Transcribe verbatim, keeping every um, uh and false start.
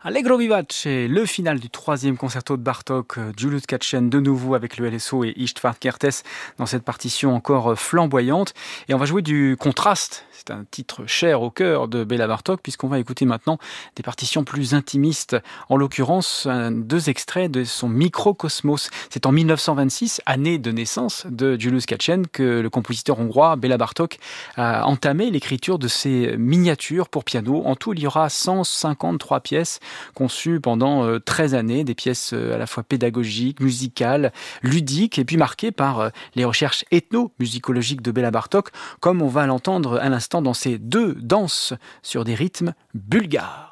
Allegro vivace, le final du troisième concerto de Bartók, Julius Katchen de nouveau avec le L S O et István Kertész dans cette partition encore flamboyante. Et on va jouer du contraste. C'est un titre cher au cœur de Béla Bartók puisqu'on va écouter maintenant des partitions plus intimistes. En l'occurrence, deux extraits de son Microcosmos. C'est en mille neuf cent vingt-six, année de naissance de Julius Katchen, que le compositeur hongrois Béla Bartók a entamé l'écriture de ses miniatures pour piano. En tout, il y aura cent cinquante-trois pièces conçues pendant euh, treize années, des pièces euh, à la fois pédagogiques, musicales, ludiques, et puis marquées par euh, les recherches ethno-musicologiques de Béla Bartók, comme on va l'entendre à l'instant dans ces deux danses sur des rythmes bulgares.